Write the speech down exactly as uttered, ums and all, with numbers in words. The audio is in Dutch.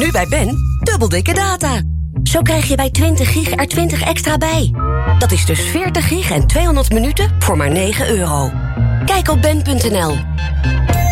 Nu bij Ben, dubbel dikke data. Zo krijg je bij twintig gig er twintig extra bij. Dat is dus veertig gig en tweehonderd minuten voor maar negen euro. Kijk op ben punt n l.